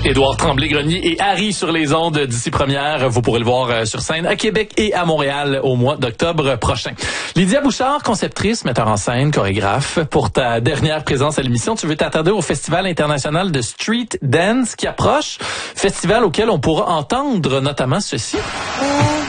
Édouard Tremblay-Grenier et Harry sur les ondes d'ici première. Vous pourrez le voir sur scène à Québec et à Montréal au mois d'octobre prochain. Lydia Bouchard, conceptrice, metteur en scène, chorégraphe. Pour ta dernière présence à l'émission, tu veux t'attarder au Festival international de Street Dance qui approche. Festival auquel on pourra entendre notamment ceci.